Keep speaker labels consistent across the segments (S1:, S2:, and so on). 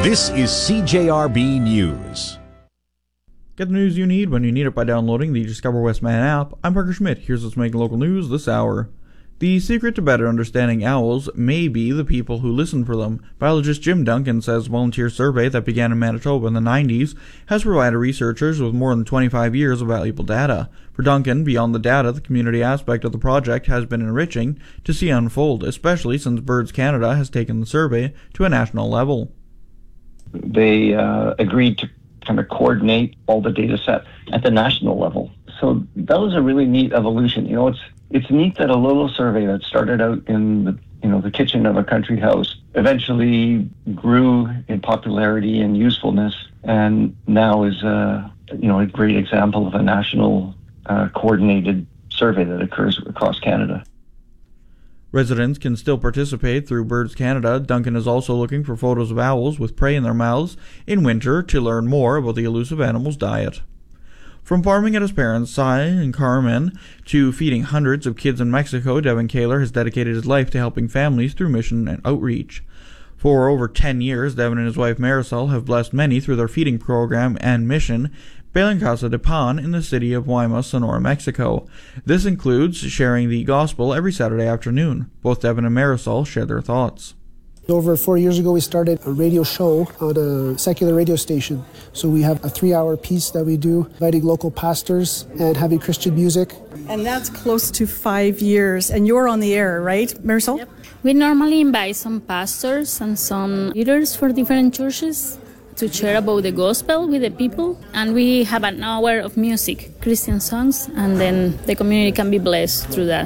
S1: This is CJRB News.
S2: Get the news you need when you need it by downloading the Discover Westman app. I'm Parker Schmidt. Here's what's making local news this hour. The secret to better understanding owls may be the people who listen for them. Biologist Jim Duncan says a volunteer survey that began in Manitoba in the 90s has provided researchers with more than 25 years of valuable data. For Duncan, beyond the data, the community aspect of the project has been enriching to see unfold, especially since Birds Canada has taken the survey to a national level.
S3: They agreed to kind of coordinate all the data set at the national level. So that was a really neat evolution. You know, it's neat that a little survey that started out in the kitchen of a country house eventually grew in popularity and usefulness, and now is a great example of a national coordinated survey that occurs across Canada.
S2: Residents can still participate through Birds Canada. Duncan is also looking for photos of owls with prey in their mouths in winter to learn more about the elusive animal's diet. From farming at his parents' Cy and Carmen to feeding hundreds of kids in Mexico, Devin Kaler has dedicated his life to helping families through mission and outreach. For over 10 years, Devin and his wife Marisol have blessed many through their feeding program and mission, Belencasa de Pan in the city of Guaymas, Sonora, Mexico. This includes sharing the gospel every Saturday afternoon. Both Devin and Marisol share their thoughts.
S4: Over 4 years ago, we started a radio show on a secular radio station. So we have a 3-hour piece that we do, inviting local pastors and having Christian music.
S5: And that's close to 5 years. And you're on the air, right, Marisol?
S6: Yep. We normally invite some pastors and some leaders for different churches to share about the gospel with the people. And we have an hour of music, Christian songs, and then the community can be blessed through that.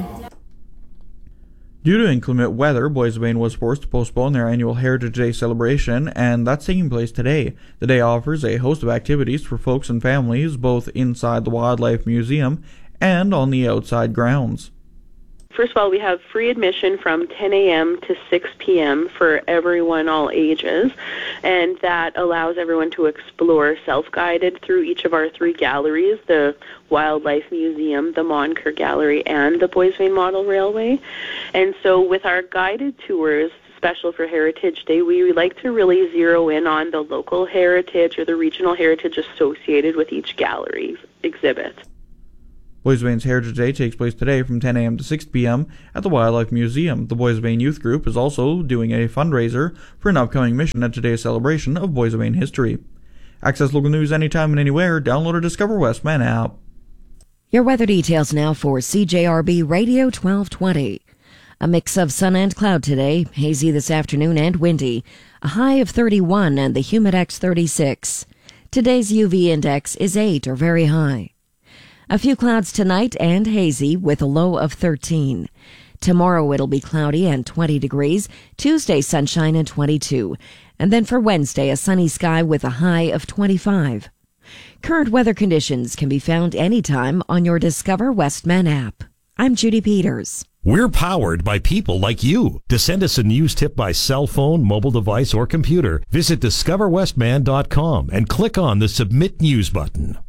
S2: Due to inclement weather, Boys of Maine was forced to postpone their annual Heritage Day celebration, and that's taking place today. The day offers a host of activities for folks and families, both inside the Wildlife Museum and on the outside grounds.
S7: First of all, we have free admission from 10 a.m. to 6 p.m. for everyone, all ages, and that allows everyone to explore self-guided through each of our 3 galleries, the Wildlife Museum, the Monker Gallery, and the Boys of Maine Model Railway. And so with our guided tours, special for Heritage Day, we like to really zero in on the local heritage or the regional heritage associated with each gallery exhibit.
S2: Boys of Maine's Heritage Day takes place today from 10 a.m. to 6 p.m. at the Wildlife Museum. The Boys of Maine Youth Group is also doing a fundraiser for an upcoming mission at today's celebration of Boys of Maine history. Access local news anytime and anywhere. Download or Discover Westman app.
S8: Your weather details now for CJRB Radio 1220. A mix of sun and cloud today, hazy this afternoon and windy. A high of 31 and the Humidex 36. Today's UV index is 8 or very high. A few clouds tonight and hazy with a low of 13. Tomorrow it'll be cloudy and 20 degrees. Tuesday sunshine and 22. And then for Wednesday a sunny sky with a high of 25. Current weather conditions can be found anytime on your Discover Westman app. I'm Judy Peters.
S9: We're powered by people like you. To send us a news tip by cell phone, mobile device, or computer, visit discoverwestman.com and click on the Submit News button.